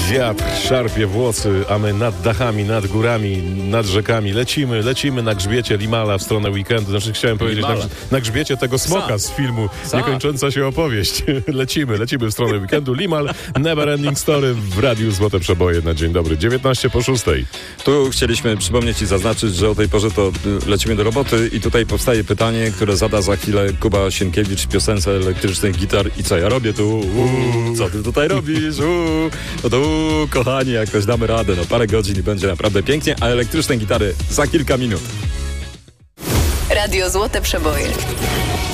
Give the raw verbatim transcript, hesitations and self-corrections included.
Wiatr szarpie włosy, a my nad dachami, nad górami, nad rzekami lecimy, lecimy na grzbiecie Limala w stronę weekendu. Znaczy chciałem powiedzieć na, na grzbiecie tego smoka Sa. z filmu Sa. Niekończąca się opowieść. lecimy, lecimy w stronę weekendu. Limal, Never Ending Story w Radiu Złote Przeboje na dzień dobry. dziewiętnaście po szóstej. Tu chcieliśmy przypomnieć i zaznaczyć, że o tej porze to lecimy do roboty i tutaj powstaje pytanie, które zada za chwilę Kuba Sienkiewicz w piosence Elektrycznych Gitar. I co ja robię tu? Uuu, co ty tutaj robisz? Uuu. No to uuu, kochani, jakoś damy radę. No parę godzin i będzie naprawdę pięknie, a Elektryczne Gitary za kilka minut. Radio Złote Przeboje.